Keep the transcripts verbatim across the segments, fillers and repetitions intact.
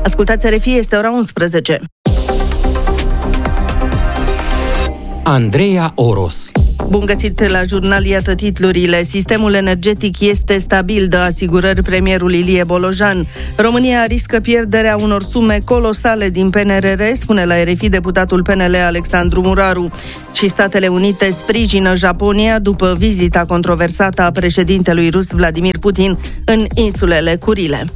Ascultați R F I, este ora unsprezece. Andreea Oros. Bun găsit la jurnal, iată titlurile. Sistemul energetic este stabil, dă asigurări premierul Ilie Bolojan. România riscă pierderea unor sume colosale din P N R R, spune la R F I deputatul P N L Alexandru Muraru. Și Statele Unite sprijină Japonia după vizita controversată a președintelui rus Vladimir Putin în insulele Curile.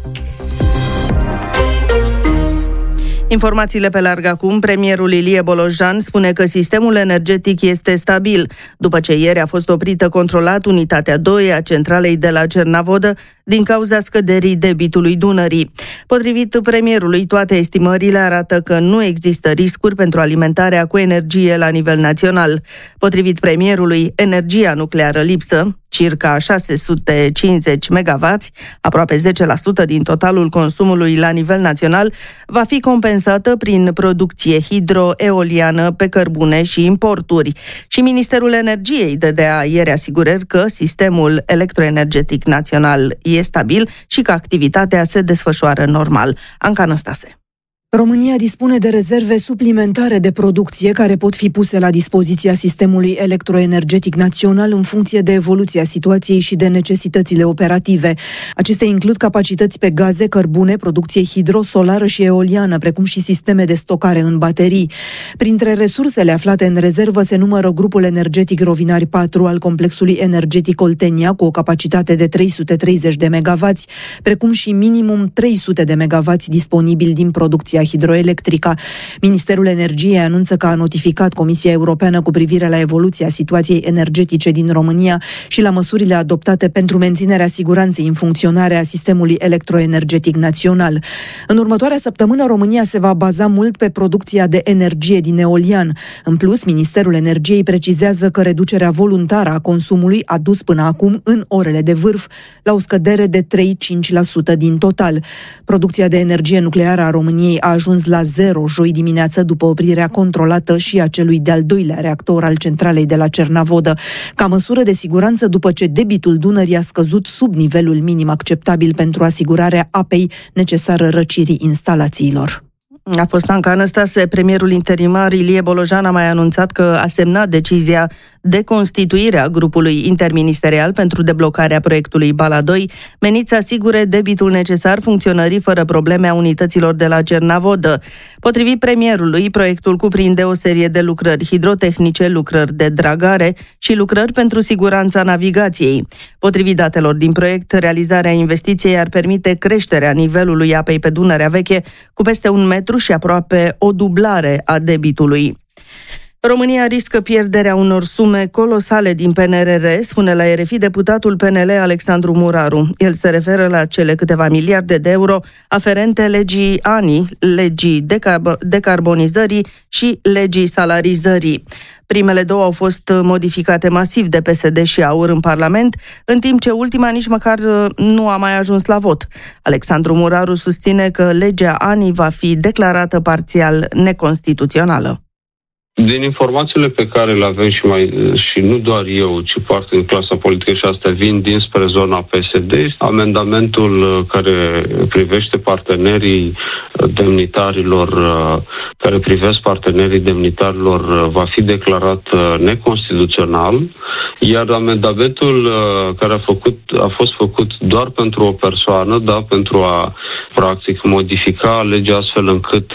Informațiile pe larg acum. Premierul Ilie Bolojan spune că sistemul energetic este stabil, după ce ieri a fost oprită controlat unitatea doi a centralei de la Cernavodă din cauza scăderii debitului Dunării. Potrivit premierului, toate estimările arată că nu există riscuri pentru alimentarea cu energie la nivel național. Potrivit premierului, energia nucleară lipsă, circa șase sute cincizeci megawatți, aproape zece la sută din totalul consumului la nivel național, va fi compensată prin producție hidroeoliană pe cărbune și importuri. Și Ministerul Energiei dădea ieri asigurări că sistemul electroenergetic național e stabil și că activitatea se desfășoară normal. Anca Năstase. România dispune de rezerve suplimentare de producție care pot fi puse la dispoziția sistemului electroenergetic național în funcție de evoluția situației și de necesitățile operative. Acestea includ capacități pe gaze, cărbune, producție hidro, solară și eoliană, precum și sisteme de stocare în baterii. Printre resursele aflate în rezervă se numără grupul energetic Rovinari patru al complexului energetic Oltenia, cu o capacitate de trei sute treizeci de megawatți, precum și minimum trei sute de megawatți disponibili din producția hidroelectrică. Ministerul Energiei anunță că a notificat Comisia Europeană cu privire la evoluția situației energetice din România și la măsurile adoptate pentru menținerea siguranței în funcționare a sistemului electroenergetic național. În următoarea săptămână, România se va baza mult pe producția de energie din eolian. În plus, Ministerul Energiei precizează că reducerea voluntară a consumului a dus până acum, în orele de vârf, la o scădere de trei-cinci la sută din total. Producția de energie nucleară a României a ajuns la zero joi dimineață după oprirea controlată și a celui de-al doilea reactor al centralei de la Cernavodă, ca măsură de siguranță după ce debitul Dunării a scăzut sub nivelul minim acceptabil pentru asigurarea apei necesară răcirii instalațiilor. A fost Anca Năstase. Premierul interimar Ilie Bolojan a mai anunțat că a semnat decizia de constituire a grupului interministerial pentru deblocarea proiectului Bala doi, menit să asigure debitul necesar funcționării fără probleme a unităților de la Cernavodă. Potrivit premierului, proiectul cuprinde o serie de lucrări hidrotehnice, lucrări de dragare și lucrări pentru siguranța navigației. Potrivit datelor din proiect, realizarea investiției ar permite creșterea nivelului apei pe Dunărea Veche cu peste un metru și aproape o dublare a debitului. România riscă pierderea unor sume colosale din P N R R, spune la R F I deputatul P N L Alexandru Muraru. El se referă la cele câteva miliarde de euro aferente legii A N I, legii decar- decarbonizării și legii salarizării. Primele două au fost modificate masiv de P S D și AUR în Parlament, în timp ce ultima nici măcar nu a mai ajuns la vot. Alexandru Muraru susține că legea A N I va fi declarată parțial neconstituțională. Din informațiile pe care le avem și mai și nu doar eu, ci parte din clasa politică și astea vin dinspre zona P S D, amendamentul care privește partenerii demnitarilor, care privesc partenerii demnitarilor, va fi declarat neconstituțional, iar amendamentul care a, făcut, a fost făcut doar pentru o persoană, da, pentru a practic modifica legea astfel încât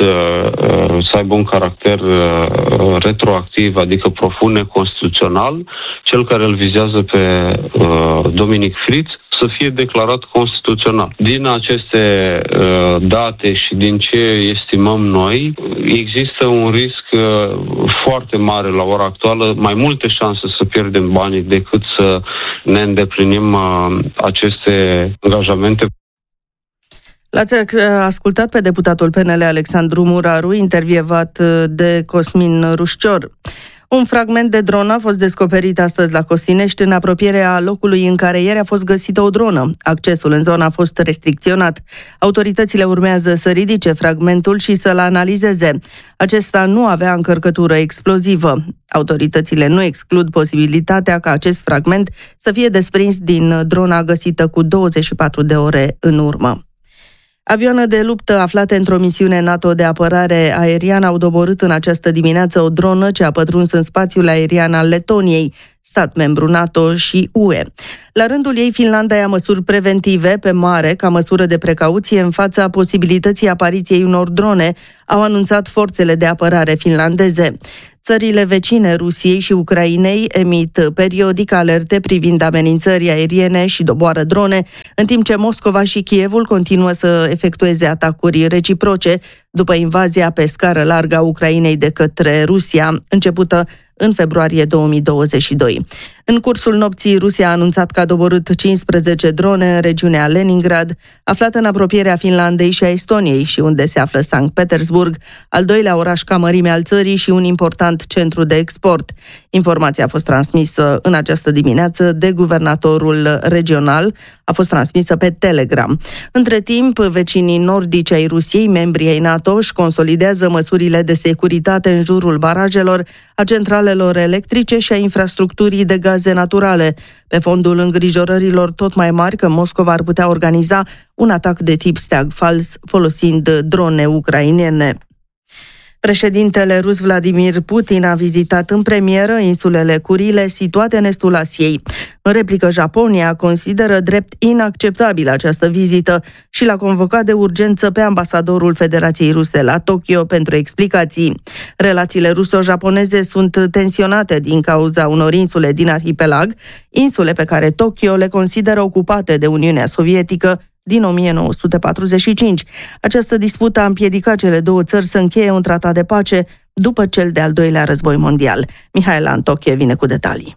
să aibă un caracter retroactiv, adică profund neconstituțional, cel care îl vizează pe uh, Dominic Friț, să fie declarat constituțional. Din aceste uh, date și din ce estimăm noi, există un risc uh, foarte mare la ora actuală, mai multe șanse să pierdem banii decât să ne îndeplinim uh, aceste angajamente. L-ați ascultat pe deputatul P N L Alexandru Muraru, intervievat de Cosmin Rușcior. Un fragment de dronă a fost descoperit astăzi la Cosinești, în apropierea locului în care ieri a fost găsită o dronă. Accesul în zonă a fost restricționat. Autoritățile urmează să ridice fragmentul și să-l analizeze. Acesta nu avea încărcătură explozivă. Autoritățile nu exclud posibilitatea ca acest fragment să fie desprins din drona găsită cu douăzeci și patru de ore în urmă. Avioane de luptă aflate într-o misiune NATO de apărare aeriană au doborât în această dimineață o dronă ce a pătruns în spațiul aerian al Letoniei, stat membru NATO și U E. La rândul ei, Finlanda ia măsuri preventive pe mare ca măsură de precauție în fața posibilității apariției unor drone, au anunțat forțele de apărare finlandeze. Țările vecine Rusiei și Ucrainei emit periodic alerte privind amenințări aeriene și doboară drone, în timp ce Moscova și Kievul continuă să efectueze atacuri reciproce după invazia pe scară largă a Ucrainei de către Rusia, începută în februarie două mii douăzeci și doi. În cursul nopții, Rusia a anunțat că a doborât cincisprezece drone în regiunea Leningrad, aflată în apropierea Finlandei și a Estoniei și unde se află Sankt Petersburg, al doilea oraș ca mărime al țării și un important centru de export. Informația a fost transmisă în această dimineață de guvernatorul regional, a fost transmisă pe Telegram. Între timp, vecinii nordici ai Rusiei, membrii ai NATO, își consolidează măsurile de securitate în jurul barajelor, a centralelor electrice și a infrastructurii de gaze naturale, pe fondul îngrijorărilor tot mai mari că Moscova ar putea organiza un atac de tip steag fals folosind drone ucrainene. Președintele rus Vladimir Putin a vizitat în premieră insulele Curile situate în estul Asiei. În replică, Japonia consideră drept inacceptabilă această vizită și l-a convocat de urgență pe ambasadorul Federației Ruse la Tokyo pentru explicații. Relațiile ruso-japoneze sunt tensionate din cauza unor insule din arhipelag, insule pe care Tokyo le consideră ocupate de Uniunea Sovietică din o mie nouă sute patruzeci și cinci. Această dispută a împiedicat cele două țări să încheie un tratat de pace după cel de-al doilea război mondial. Mihaela Antoche vine cu detalii.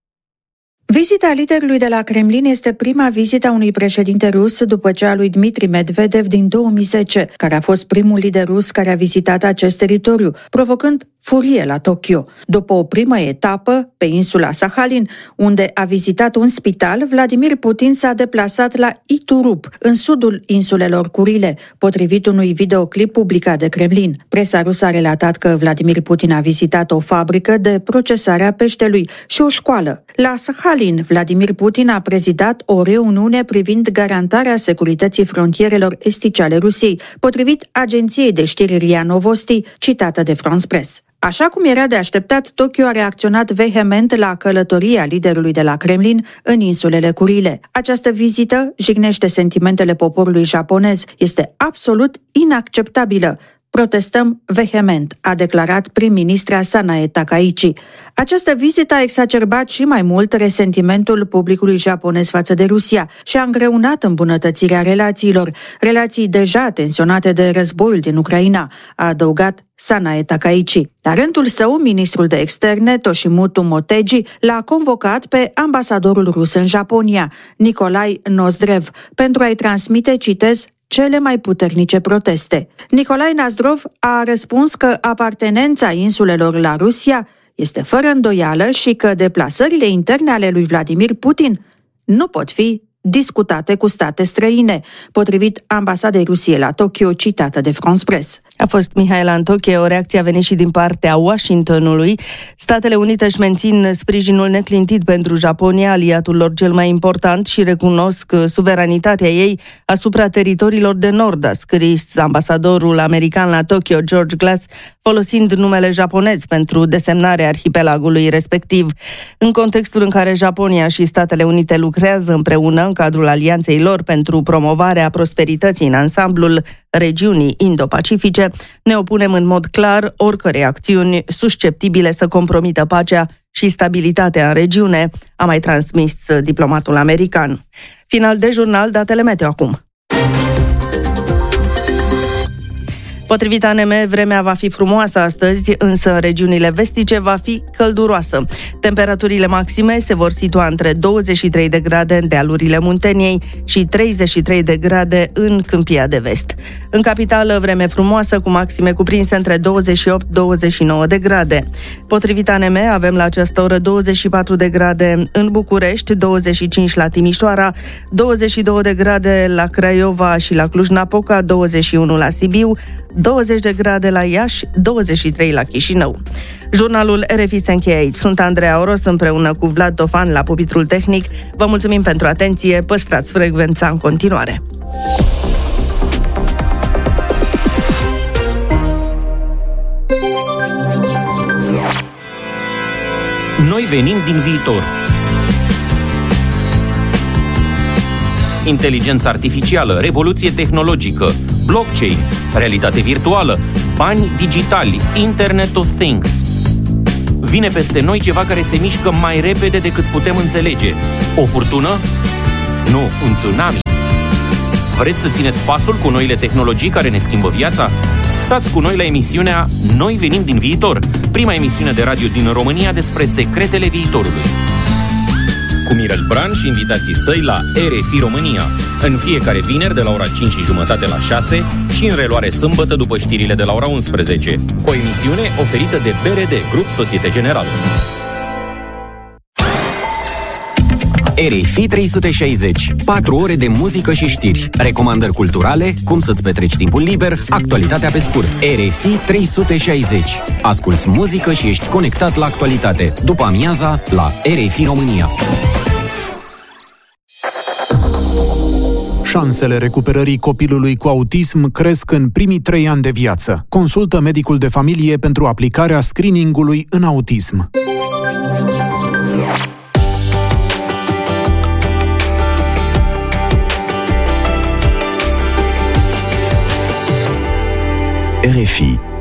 Vizita liderului de la Kremlin este prima vizită a unui președinte rus după cea a lui Dmitri Medvedev din două mii zece, care a fost primul lider rus care a vizitat acest teritoriu, provocând furie la Tokyo. După o primă etapă, pe insula Sahalin, unde a vizitat un spital, Vladimir Putin s-a deplasat la Iturup, în sudul insulelor Curile, potrivit unui videoclip publicat de Kremlin. Presa rusă a relatat că Vladimir Putin a vizitat o fabrică de procesare a peștelui și o școală. La Sahalin, Vladimir Putin a prezidat o reuniune privind garantarea securității frontierelor estice ale Rusiei, potrivit agenției de știri R I A Novosti, citată de France Press. Așa cum era de așteptat, Tokyo a reacționat vehement la călătoria liderului de la Kremlin în insulele Curile. Această vizită jignește sentimentele poporului japonez. Este absolut inacceptabilă. Protestăm vehement, a declarat prim-ministra Sanae Takaichi. Această vizită a exacerbat și mai mult resentimentul publicului japonez față de Rusia și a îngreunat îmbunătățirea relațiilor, relații deja tensionate de războiul din Ucraina, a adăugat Sanae Takaichi. La rândul său, ministrul de externe, Toshimitsu Motegi, l-a convocat pe ambasadorul rus în Japonia, Nikolai Nozdrev, pentru a-i transmite, citez, cele mai puternice proteste. Nicolae Nozdrev a răspuns că apartenența insulelor la Rusia este fără îndoială și că deplasările interne ale lui Vladimir Putin nu pot fi discutate cu state străine, potrivit ambasadei Rusiei la Tokyo, citată de France Press. A fost Mihaela Antoche, o reacție a venit și din partea Washingtonului. Statele Unite își mențin sprijinul neclintit pentru Japonia, aliatul lor cel mai important, și recunosc suveranitatea ei asupra teritoriilor de nord, a scris ambasadorul american la Tokyo, George Glass, folosind numele japonez pentru desemnarea arhipelagului respectiv. În contextul în care Japonia și Statele Unite lucrează împreună în cadrul alianței lor pentru promovarea prosperității în ansamblul regiunii Indo-Pacifice, ne opunem în mod clar oricărei acțiuni susceptibile să compromită pacea și stabilitatea în regiune, a mai transmis diplomatul american. Final de jurnal, datele meteo acum. Potrivit A N M, vremea va fi frumoasă astăzi, însă în regiunile vestice va fi călduroasă. Temperaturile maxime se vor situa între douăzeci și trei de grade în dealurile Munteniei și treizeci și trei de grade în Câmpia de Vest. În capitală, vreme frumoasă cu maxime cuprinse între douăzeci și opt - douăzeci și nouă de grade. Potrivit A N M, avem la această oră douăzeci și patru de grade în București, douăzeci și cinci la Timișoara, douăzeci și două de grade la Craiova și la Cluj-Napoca, douăzeci și unu la Sibiu, douăzeci de grade la Iași, douăzeci și trei la Chișinău. Jurnalul R F I se încheie aici. Sunt Andreea Oros împreună cu Vlad Tofan la pupitrul tehnic. Vă mulțumim pentru atenție, păstrați frecvența în continuare. venim din viitor. Inteligență artificială, revoluție tehnologică, blockchain, realitate virtuală, bani digitali, Internet of Things. Vine peste noi ceva care se mișcă mai repede decât putem înțelege. O furtună? Nu, un tsunami. Vreți să țineți pasul cu noile tehnologii care ne schimbă viața? Stați cu noi la emisiunea Noi venim din viitor, prima emisiune de radio din România despre secretele viitorului. Cu Mirel Bran și invitații săi la R F I România, în fiecare vineri de la ora cinci și jumătate la șase și în reluare sâmbătă după știrile de la ora unsprezece. O emisiune oferită de B R D, Grup Societe Generală. R F I trei sute șaizeci. patru ore de muzică și știri, recomandări culturale, cum să-ți petreci timpul liber, actualitatea pe scurt. R F I trei sute șaizeci. Asculți muzică și ești conectat la actualitate. După amiaza, la R F I România. Șansele recuperării copilului cu autism cresc în primii trei ani de viață. Consultă medicul de familie pentru aplicarea screeningului în autism. R F I